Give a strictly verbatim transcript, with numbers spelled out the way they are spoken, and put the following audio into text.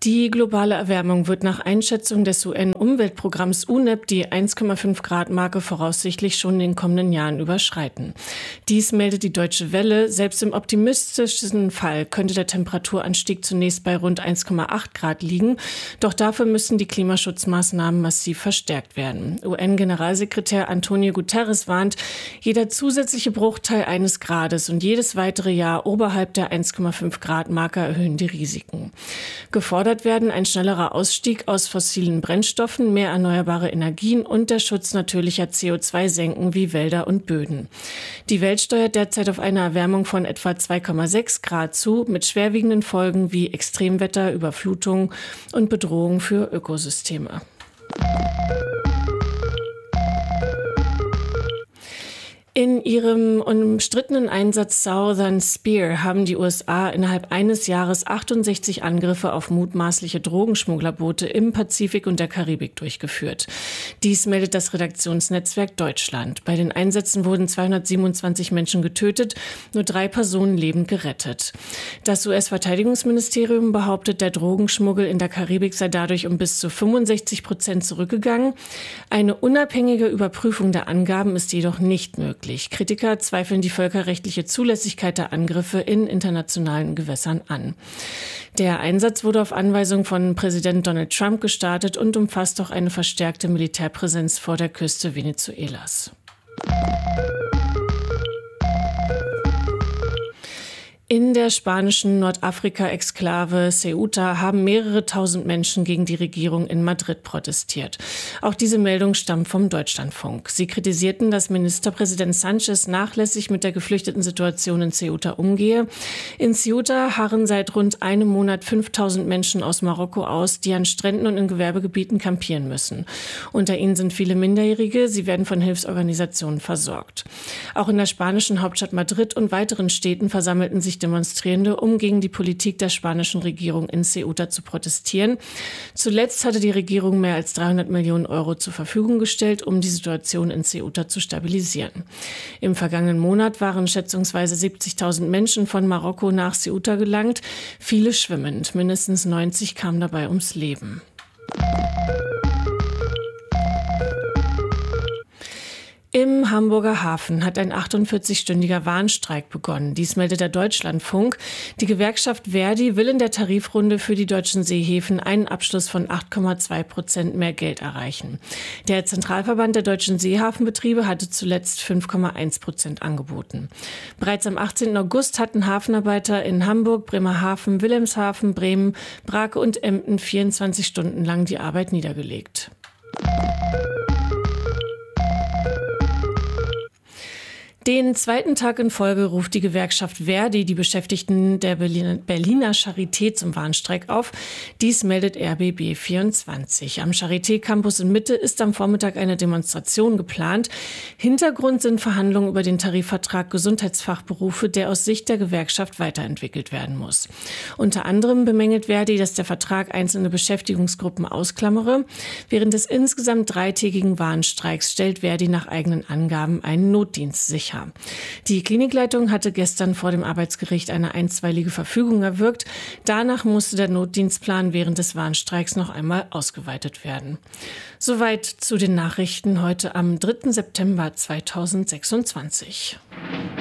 Die globale Erwärmung wird nach Einschätzung des U N-Umweltprogramms U N E P die eins Komma fünf Grad Marke voraussichtlich schon in den kommenden Jahren überschreiten. Dies meldet die Deutsche Welle. Selbst im optimistischsten Fall könnte der Temperaturanstieg zunächst bei rund eins Komma acht Grad liegen. Doch dafür müssen die Klimaschutzmaßnahmen massiv verstärkt werden. U N-Generalsekretär Antonio Guterres warnt, jeder zusätzliche Bruchteil eines Grades und jedes weitere Jahr oberhalb der eins Komma fünf Grad Marke erhöhen die Risiken. Gefordert werden ein schnellerer Ausstieg aus fossilen Brennstoffen, mehr erneuerbare Energien und der Schutz natürlicher C O zwei Senken wie Wälder und Böden. Die Welt steuert derzeit auf eine Erwärmung von etwa zwei Komma sechs Grad zu, mit schwerwiegenden Folgen wie Extremwetter, Überflutung und Bedrohung für Ökosysteme. In ihrem umstrittenen Einsatz Southern Spear haben die U S A innerhalb eines Jahres achtundsechzig Angriffe auf mutmaßliche Drogenschmugglerboote im Pazifik und der Karibik durchgeführt. Dies meldet das Redaktionsnetzwerk Deutschland. Bei den Einsätzen wurden zweihundertsiebenundzwanzig Menschen getötet, nur drei Personen lebend gerettet. Das U S-Verteidigungsministerium behauptet, der Drogenschmuggel in der Karibik sei dadurch um bis zu fünfundsechzig Prozent zurückgegangen. Eine unabhängige Überprüfung der Angaben ist jedoch nicht möglich. Kritiker zweifeln die völkerrechtliche Zulässigkeit der Angriffe in internationalen Gewässern an. Der Einsatz wurde auf Anweisung von Präsident Donald Trump gestartet und umfasst auch eine verstärkte Militärpräsenz vor der Küste Venezuelas. In der spanischen Nordafrika-Exklave Ceuta haben mehrere tausend Menschen gegen die Regierung in Madrid protestiert. Auch diese Meldung stammt vom Deutschlandfunk. Sie kritisierten, dass Ministerpräsident Sánchez nachlässig mit der geflüchteten Situation in Ceuta umgehe. In Ceuta harren seit rund einem Monat fünftausend Menschen aus Marokko aus, die an Stränden und in Gewerbegebieten kampieren müssen. Unter ihnen sind viele Minderjährige. Sie werden von Hilfsorganisationen versorgt. Auch in der spanischen Hauptstadt Madrid und weiteren Städten versammelten sich Demonstrierende, um gegen die Politik der spanischen Regierung in Ceuta zu protestieren. Zuletzt hatte die Regierung mehr als dreihundert Millionen Euro zur Verfügung gestellt, um die Situation in Ceuta zu stabilisieren. Im vergangenen Monat waren schätzungsweise siebzigtausend Menschen von Marokko nach Ceuta gelangt, viele schwimmend. Mindestens neunzig kamen dabei ums Leben. Im Hamburger Hafen hat ein achtundvierzigstündiger Warnstreik begonnen. Dies meldet der Deutschlandfunk. Die Gewerkschaft Verdi will in der Tarifrunde für die deutschen Seehäfen einen Abschluss von acht Komma zwei Prozent mehr Geld erreichen. Der Zentralverband der deutschen Seehafenbetriebe hatte zuletzt fünf Komma eins Prozent angeboten. Bereits am achtzehnten August hatten Hafenarbeiter in Hamburg, Bremerhaven, Wilhelmshaven, Bremen, Brake und Emden vierundzwanzig Stunden lang die Arbeit niedergelegt. Den zweiten Tag in Folge ruft die Gewerkschaft Verdi die Beschäftigten der Berliner, Berliner Charité zum Warnstreik auf. Dies meldet R B B vierundzwanzig. Am Charité Campus in Mitte ist am Vormittag eine Demonstration geplant. Hintergrund sind Verhandlungen über den Tarifvertrag Gesundheitsfachberufe, der aus Sicht der Gewerkschaft weiterentwickelt werden muss. Unter anderem bemängelt Verdi, dass der Vertrag einzelne Beschäftigungsgruppen ausklammere. Während des insgesamt dreitägigen Warnstreiks stellt Verdi nach eigenen Angaben einen Notdienst sicher. Die Klinikleitung hatte gestern vor dem Arbeitsgericht eine einstweilige Verfügung erwirkt. Danach musste der Notdienstplan während des Warnstreiks noch einmal ausgeweitet werden. Soweit zu den Nachrichten heute am dritten September zweitausendsechsundzwanzig.